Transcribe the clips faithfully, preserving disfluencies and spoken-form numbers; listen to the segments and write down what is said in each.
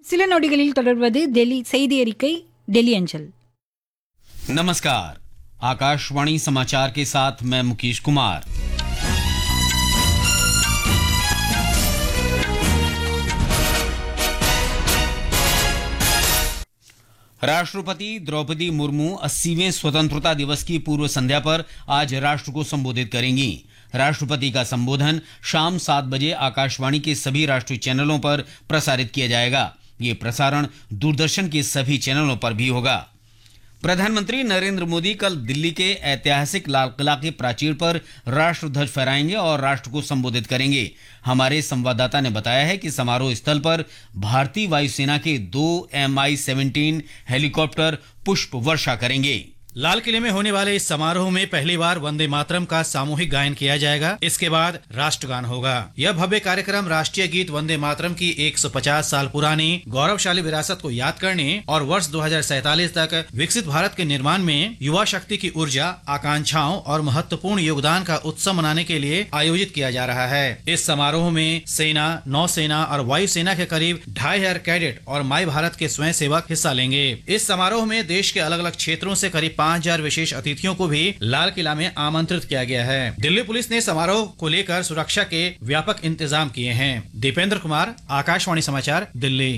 சில நொடிகளில் தொடர்வது டெல்லி செய்தி அறிக்கை டெல்லி अंचल। नमस्कार, आकाशवाणी समाचार के साथ मैं मुकेश कुमार। राष्ट्रपति द्रौपदी मुर्मू अस्सीवें स्वतंत्रता दिवस की पूर्व संध्या पर आज राष्ट्र को संबोधित करेंगी। राष्ट्रपति का संबोधन शाम सात बजे आकाशवाणी के सभी राष्ट्रीय चैनलों पर प्रसारित किया जाएगा। ये प्रसारण दूरदर्शन के सभी चैनलों पर भी होगा। प्रधानमंत्री नरेंद्र मोदी कल दिल्ली के ऐतिहासिक लाल किला के प्राचीर पर राष्ट्र ध्वज फहराएंगे और राष्ट्र को संबोधित करेंगे। हमारे संवाददाता ने बताया है कि समारोह स्थल पर भारतीय वायुसेना के दो एम आई सेवनटीन हेलीकॉप्टर पुष्प वर्षा करेंगे। लाल किले में होने वाले इस समारोह में पहली बार वंदे मातरम का सामूहिक गायन किया जाएगा। इसके बाद राष्ट्रगान होगा। यह भव्य कार्यक्रम राष्ट्रीय गीत वंदे मातरम की एक सौ पचास साल पुरानी गौरवशाली विरासत को याद करने और वर्ष दो हज़ार सैंतालीस तक विकसित भारत के निर्माण में युवा शक्ति की ऊर्जा, आकांक्षाओं और महत्वपूर्ण योगदान का उत्सव मनाने के लिए आयोजित किया जा रहा है। इस समारोह में सेना, नौसेना और वायुसेना के करीब ढाई हजार कैडेट और माई भारत के स्वयं सेवक हिस्सा लेंगे। इस समारोह में देश के अलग अलग क्षेत्रों से करीब पाँच हजार विशेष अतिथियों को भी लाल किला में आमंत्रित किया गया है। दिल्ली पुलिस ने समारोह को लेकर सुरक्षा के व्यापक इंतजाम किए हैं। दीपेंद्र कुमार, आकाशवाणी समाचार, दिल्ली।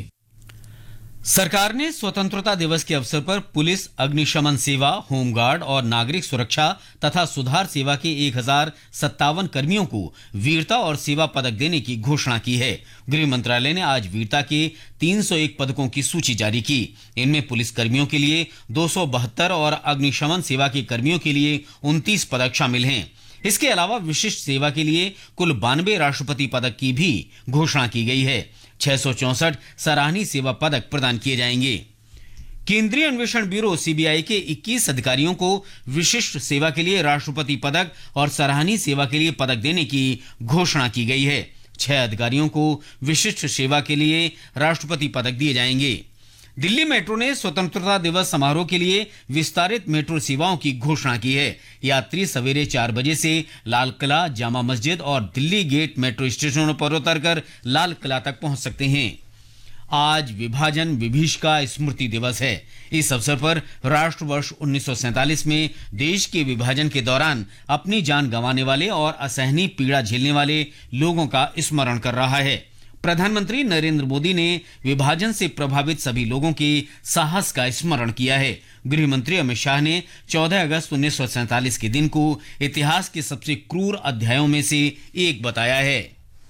सरकार ने स्वतंत्रता दिवस के अवसर पर पुलिस, अग्निशमन सेवा, होमगार्ड और नागरिक सुरक्षा तथा सुधार सेवा के एक हजार सत्तावन कर्मियों को वीरता और सेवा पदक देने की घोषणा की है। गृह मंत्रालय ने आज वीरता के तीन सौ एक पदकों की सूची जारी की। इनमें पुलिस कर्मियों के लिए दो सौ बहत्तर और अग्निशमन सेवा के कर्मियों के लिए उनतीस पदक शामिल हैं। इसके अलावा विशिष्ट सेवा के लिए कुल बानवे राष्ट्रपति पदक की भी घोषणा की गई है। छह सौ चौसठ सराहनीय सेवा पदक प्रदान किए जाएंगे। केंद्रीय अन्वेषण ब्यूरो सी बी आई के इक्कीस अधिकारियों को विशिष्ट सेवा के लिए राष्ट्रपति पदक और सराहनीय सेवा के लिए पदक देने की घोषणा की गई है। छह अधिकारियों को विशिष्ट सेवा के लिए राष्ट्रपति पदक दिए जाएंगे। दिल्ली मेट्रो ने स्वतंत्रता दिवस समारोह के लिए विस्तारित मेट्रो सेवाओं की घोषणा की है। यात्री सवेरे चार बजे से लाल किला, जामा मस्जिद और दिल्ली गेट मेट्रो स्टेशनों पर उतरकर लाल किला तक पहुंच सकते हैं। आज विभाजन विभीषिका स्मृति दिवस है। इस अवसर पर राष्ट्र वर्ष उन्नीस सौ सैंतालीस में देश के विभाजन के दौरान अपनी जान गंवाने वाले और असहनीय पीड़ा झेलने वाले लोगों का स्मरण कर रहा है। प्रधानमंत्री नरेंद्र मोदी ने विभाजन से प्रभावित सभी लोगों के साहस का स्मरण किया है। गृह मंत्री अमित शाह ने चौदह अगस्त उन्नीस सौ सैंतालीस के दिन को इतिहास के सबसे क्रूर अध्यायों में से एक बताया है।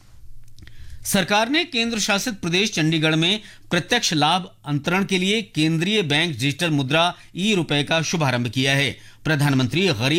सरकार ने केंद्र शासित प्रदेश चंडीगढ़ में प्रत्यक्ष लाभ अंतरण के लिए केंद्रीय बैंक डिजिटल मुद्रा ई रुपए का शुभारंभ किया है। प्रधानमंत्री गरीब